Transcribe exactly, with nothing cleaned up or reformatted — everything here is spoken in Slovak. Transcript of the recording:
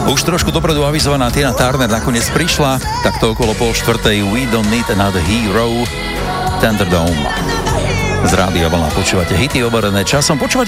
Už trošku dopredu avizovaná Tina Turner nakoniec prišla, takto okolo pol štvrtej We Don't Need Another Hero, Thunderdome. Z Rádia Vlna počúvate hity overené časom, počúvate